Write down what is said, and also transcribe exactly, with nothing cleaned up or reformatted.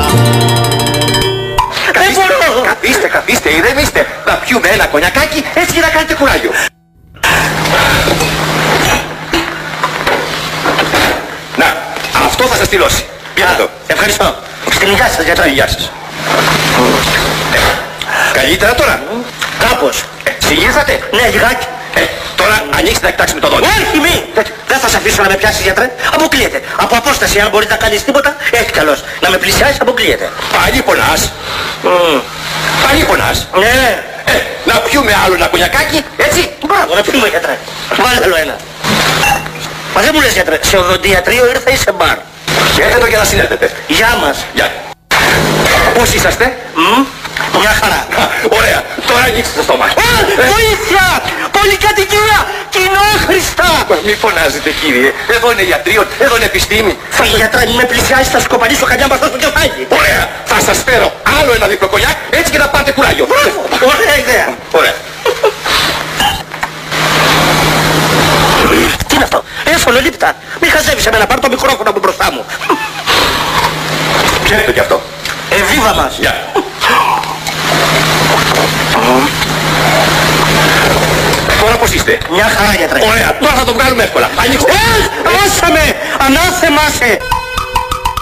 Δεν μπορώ. Καθίστε, καθίστε, ηρεμήστε. Να πιούμε ένα κονιακάκι έτσι για να κάνετε κουράγιο. Να, αυτό θα σας στυλώσει. Πιάτε το. Ευχαριστώ. Στην υγεία σας, γιατρέ. Γεια σας. Ε, καλύτερα τώρα. Κάπως. Ε, συγγύρισατε. Ναι, λιγάκι. Ε, τώρα ανοίξτε να κοιτάξουμε το δόντι. Όχι, μη! Δεν θα σε αφήσω να με πιάσεις, γιατρέ. Αποκλείεται. Από απόσταση, αν μπορείς να κάνεις τίποτα, έχει καλώς. Να με πλησιάσεις, αποκλείεται. Πάλι πονάς. Mm. Πάλι πονάς. Ναι. Ε, να πιούμε άλλο ένα κονιακάκι, έτσι. Μπράβο, να πιούμε, γιατρέ. Βάλε άλλο ένα. Μα δεν μου λες, γιατρέ, σε οδοντιατρίο ήρθα ή σε μπαρ. Έρθετε για να συνέλθετε. Γεια μας. Γεια. Πώς είσαστε? Μμ, μια χαρά. Ωραία, τώρα ανοίξτε το στόμα. Α, βοήθεια! Πολυκατοικία! Κοινόχρηστα! Μη φωνάζετε κύριε, εδώ είναι ιατρείο, εδώ είναι επιστήμη. Φύγε, γιατρέ, μην με πλησιάσεις, θα σκοπανίσω καμιά μπαστά στο κεφάλι. Ωραία, θα σας φέρω άλλο ένα διπλό κονιάκ, έτσι και να πάρετε κουράγιο. Μπράβο, ωραία ιδέα. Ωραία. Τι είναι αυτό, εύκολο Μη χαζεύεις εμένα, πάρ' το μικρόφωνο από μπροστά μου. Πιέτε το κι αυτό. Εβίβα μας. Γεια. Τώρα πώς είστε? Μια χαρά, γιατρέ. Ωραία, τώρα θα το βγάλουμε εύκολα. Ανοίξτε. Ε, άσε με, ανάθεμά σε.